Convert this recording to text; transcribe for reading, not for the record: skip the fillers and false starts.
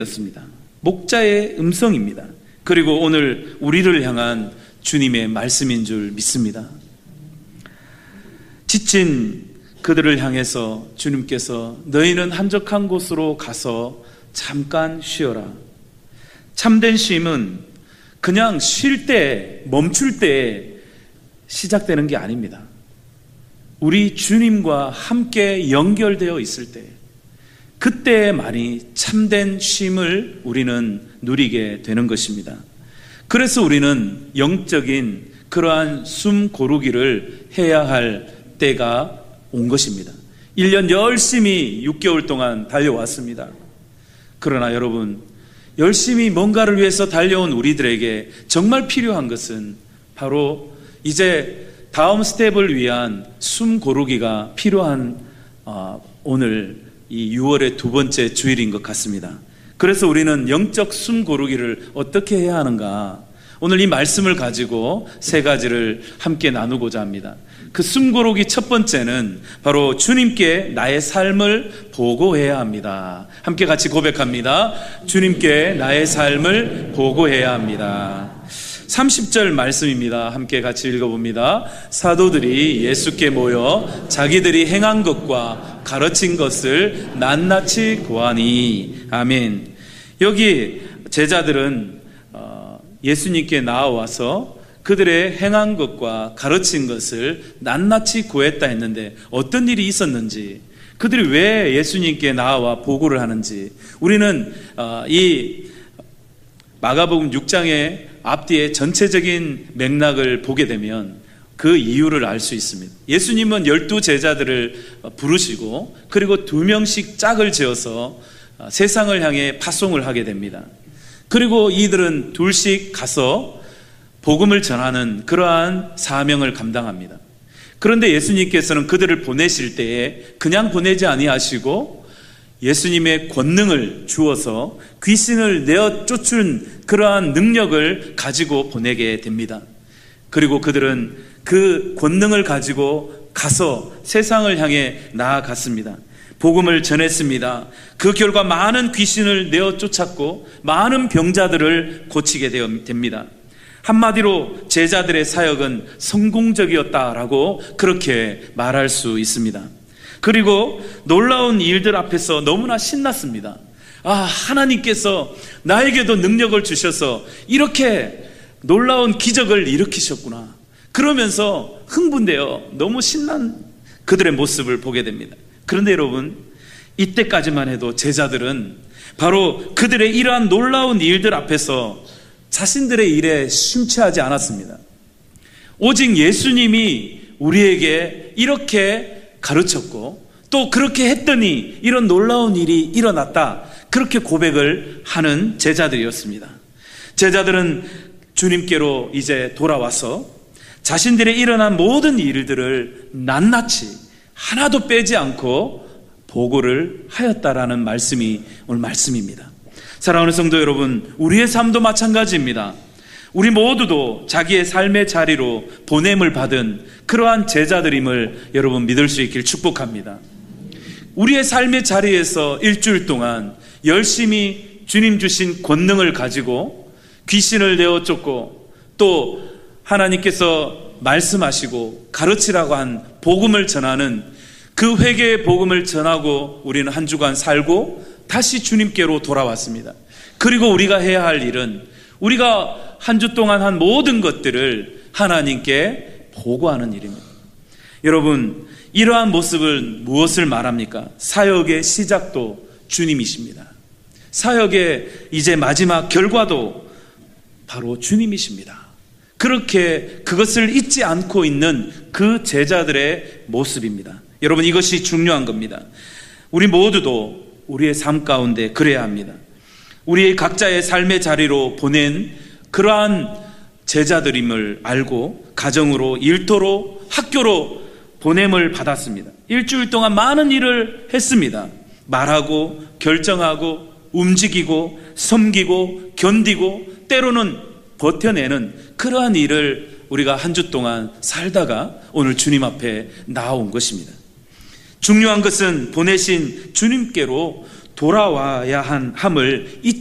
였습니다. 목자의 음성입니다. 그리고 오늘 우리를 향한 주님의 말씀인 줄 믿습니다. 지친 그들을 향해서 주님께서 너희는 한적한 곳으로 가서 잠깐 쉬어라. 참된 쉼은 그냥 쉴 때, 멈출 때 시작되는 게 아닙니다. 우리 주님과 함께 연결되어 있을 때, 그때만이 참된 쉼을 우리는 누리게 되는 것입니다. 그래서 우리는 영적인 그러한 숨 고르기를 해야 할 때가 온 것입니다. 1년 열심히 6개월 동안 달려왔습니다. 그러나 여러분, 열심히 뭔가를 위해서 달려온 우리들에게 정말 필요한 것은 바로 이제 다음 스텝을 위한 숨 고르기가 필요한 오늘 이 6월의 두 번째 주일인 것 같습니다. 그래서 우리는 영적 숨 고르기를 어떻게 해야 하는가, 오늘 이 말씀을 가지고 세 가지를 함께 나누고자 합니다. 그 숨 고르기 첫 번째는 바로 주님께 나의 삶을 보고해야 합니다. 함께 같이 고백합니다. 주님께 나의 삶을 보고해야 합니다. 30절 말씀입니다. 함께 같이 읽어봅니다. 사도들이 예수께 모여 자기들이 행한 것과 가르친 것을 낱낱이 고하니. 아멘. 여기 제자들은 예수님께 나와서 그들의 행한 것과 가르친 것을 낱낱이 구했다 했는데 어떤 일이 있었는지, 그들이 왜 예수님께 나와 보고를 하는지 우리는 이 마가복음 6장의 앞뒤의 전체적인 맥락을 보게 되면 그 이유를 알 수 있습니다. 예수님은 12 제자들을 부르시고 그리고 2명씩 짝을 지어서 세상을 향해 파송을 하게 됩니다. 그리고 이들은 둘씩 가서 복음을 전하는 그러한 사명을 감당합니다. 그런데 예수님께서는 그들을 보내실 때에 그냥 보내지 아니하시고 예수님의 권능을 주어서 귀신을 내어 쫓은 그러한 능력을 가지고 보내게 됩니다. 그리고 그들은 그 권능을 가지고 가서 세상을 향해 나아갔습니다. 복음을 전했습니다. 그 결과 많은 귀신을 내어 쫓았고 많은 병자들을 고치게 됩니다. 한마디로 제자들의 사역은 성공적이었다라고 그렇게 말할 수 있습니다. 그리고 놀라운 일들 앞에서 너무나 신났습니다. 하나님께서 나에게도 능력을 주셔서 이렇게 놀라운 기적을 일으키셨구나. 그러면서 흥분되어 너무 신난 그들의 모습을 보게 됩니다. 그런데 여러분, 이때까지만 해도 제자들은 바로 그들의 이러한 놀라운 일들 앞에서 자신들의 일에 심취하지 않았습니다. 오직 예수님이 우리에게 이렇게 가르쳤고 또 그렇게 했더니 이런 놀라운 일이 일어났다, 그렇게 고백을 하는 제자들이었습니다. 제자들은 주님께로 이제 돌아와서 자신들의 일어난 모든 일들을 낱낱이 하나도 빼지 않고 보고를 하였다라는 말씀이 오늘 말씀입니다. 사랑하는 성도 여러분, 우리의 삶도 마찬가지입니다. 우리 모두도 자기의 삶의 자리로 보냄을 받은 그러한 제자들임을 여러분 믿을 수 있길 축복합니다. 우리의 삶의 자리에서 일주일 동안 열심히 주님 주신 권능을 가지고 귀신을 내어 쫓고 또 하나님께서 말씀하시고 가르치라고 한 복음을 전하는 그 회개의 복음을 전하고 우리는 한 주간 살고 다시 주님께로 돌아왔습니다. 그리고 우리가 해야 할 일은 우리가 한 주 동안 한 모든 것들을 하나님께 보고하는 일입니다. 여러분, 이러한 모습은 무엇을 말합니까? 사역의 시작도 주님이십니다. 사역의 이제 마지막 결과도 바로 주님이십니다. 그렇게 그것을 잊지 않고 있는 그 제자들의 모습입니다. 여러분, 이것이 중요한 겁니다. 우리 모두도 우리의 삶 가운데 그래야 합니다. 우리 각자의 삶의 자리로 보낸 그러한 제자들임을 알고 가정으로, 일터로, 학교로 보냄을 받았습니다. 일주일 동안 많은 일을 했습니다. 말하고, 결정하고, 움직이고, 섬기고, 견디고, 때로는 버텨내는 그러한 일을 우리가 한 주 동안 살다가 오늘 주님 앞에 나온 것입니다. 중요한 것은 보내신 주님께로 돌아와야 함을